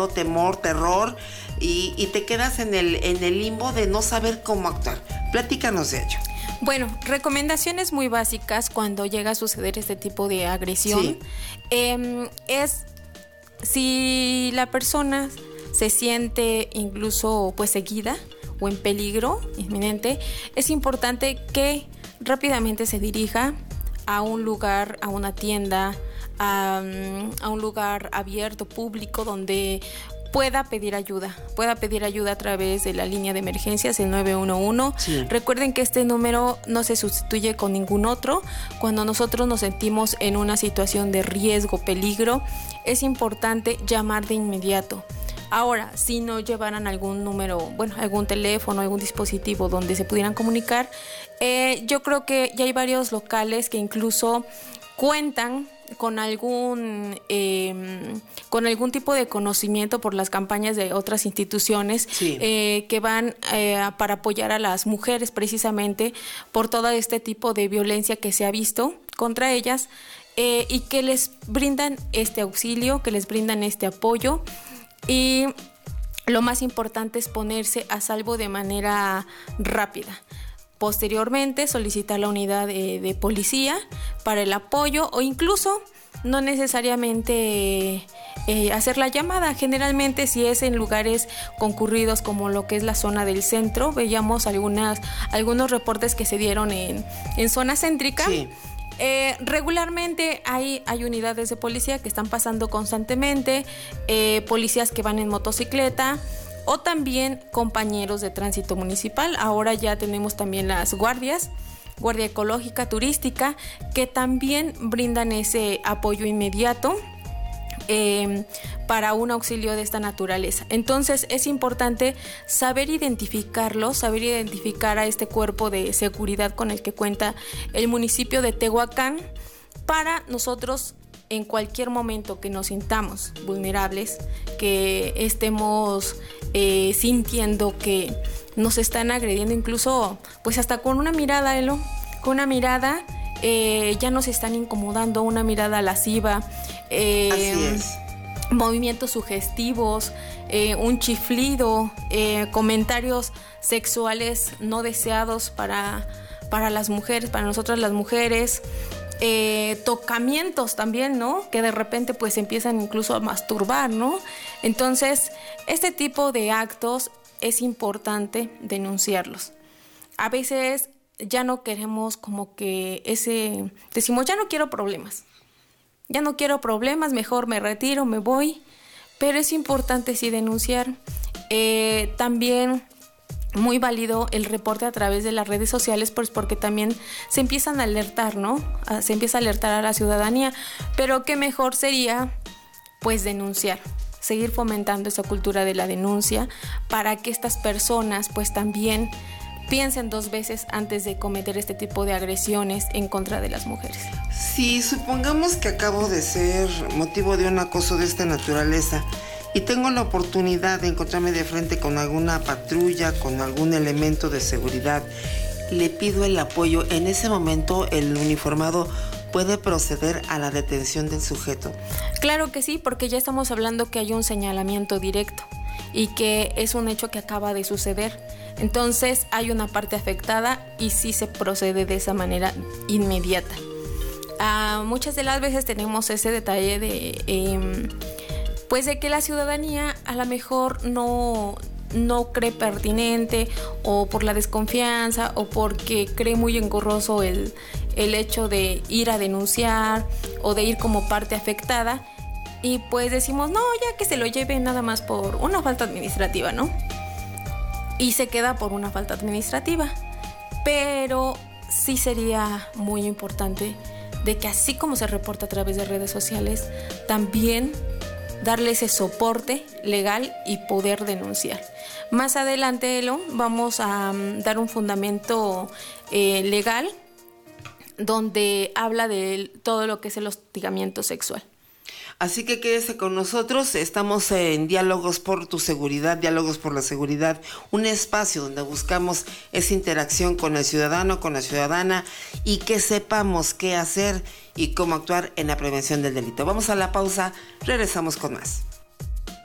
miedo, temor, terror, y te quedas en el limbo de no saber cómo actuar. Platícanos de ello. Bueno, recomendaciones muy básicas cuando llega a suceder este tipo de agresión. Sí. Es si la persona se siente incluso pues seguida o en peligro inminente, es importante que rápidamente se dirija a un lugar, a una tienda, a un lugar abierto, público, donde pueda pedir ayuda a través de la línea de emergencias, el 911. Sí. Recuerden que este número no se sustituye con ningún otro. Cuando nosotros nos sentimos en una situación de riesgo, peligro, es importante llamar de inmediato. Ahora, si no llevaran algún número, bueno, algún teléfono, algún dispositivo donde se pudieran comunicar, yo creo que ya hay varios locales que incluso cuentan con algún tipo de conocimiento por las campañas de otras instituciones. Sí. Que van para apoyar a las mujeres precisamente por todo este tipo de violencia que se ha visto contra ellas, y que les brindan este auxilio, que les brindan este apoyo. Y lo más importante es ponerse a salvo de manera rápida. Posteriormente solicitar la unidad de policía para el apoyo, o incluso no necesariamente hacer la llamada. Generalmente, si es en lugares concurridos como lo que es la zona del centro, veíamos algunos reportes que se dieron en zona céntrica. Sí. Regularmente hay unidades de policía que están pasando constantemente, policías que van en motocicleta, o también compañeros de tránsito municipal. Ahora ya tenemos también las guardia ecológica, turística, que también brindan ese apoyo inmediato para un auxilio de esta naturaleza. Entonces es importante saber identificar a este cuerpo de seguridad con el que cuenta el municipio de Tehuacán, para nosotros en cualquier momento que nos sintamos vulnerables, que estemos sintiendo que nos están agrediendo, incluso pues hasta con una mirada, Elo, con una mirada ya nos están incomodando, una mirada lasciva. Así es. Movimientos sugestivos, un chiflido, comentarios sexuales no deseados para las mujeres, para nosotras las mujeres, tocamientos también, ¿no? Que de repente pues empiezan incluso a masturbar, ¿no? Entonces, este tipo de actos es importante denunciarlos. A veces ya no queremos como que decimos, ya no quiero problemas, mejor me retiro, me voy, pero es importante sí denunciar. También muy válido el reporte a través de las redes sociales, pues porque también se empiezan a alertar, ¿no? Se empieza a alertar a la ciudadanía, pero qué mejor sería pues denunciar, seguir fomentando esa cultura de la denuncia para que estas personas pues también piensen dos veces antes de cometer este tipo de agresiones en contra de las mujeres. Si supongamos que acabo de ser motivo de un acoso de esta naturaleza y tengo la oportunidad de encontrarme de frente con alguna patrulla, con algún elemento de seguridad, le pido el apoyo, en ese momento el uniformado puede proceder a la detención del sujeto. Claro que sí, porque ya estamos hablando que hay un señalamiento directo y que es un hecho que acaba de suceder. Entonces hay una parte afectada y sí se procede de esa manera inmediata. Muchas de las veces tenemos ese detalle de pues de que la ciudadanía a lo mejor no cree pertinente, o por la desconfianza, o porque cree muy engorroso el hecho de ir a denunciar o de ir como parte afectada, y pues decimos, no, ya que se lo lleve nada más por una falta administrativa, ¿no? Y se queda por una falta administrativa. Pero sí sería muy importante de que, así como se reporta a través de redes sociales, también darle ese soporte legal y poder denunciar. Más adelante, Elo, vamos a dar un fundamento legal donde habla de todo lo que es el hostigamiento sexual. Así que quédese con nosotros, estamos en Diálogos por tu Seguridad, Diálogos por la Seguridad, un espacio donde buscamos esa interacción con el ciudadano, con la ciudadana, y que sepamos qué hacer y cómo actuar en la prevención del delito. Vamos a la pausa, regresamos con más.